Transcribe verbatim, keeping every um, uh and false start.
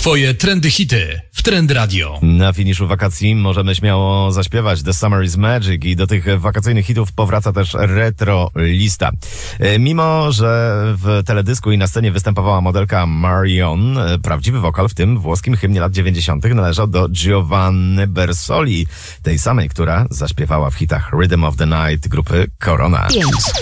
Twoje trendy hity w Trend Radio. Na finiszu wakacji możemy śmiało zaśpiewać The Summer is Magic i do tych wakacyjnych hitów powraca też retro lista. Mimo że w teledysku i na scenie występowała modelka Marion, prawdziwy wokal w tym włoskim hymnie lat dziewięćdziesiątych należał do Giovanny Bersoli, tej samej, która zaśpiewała w hitach Rhythm of the Night grupy Corona. pięć.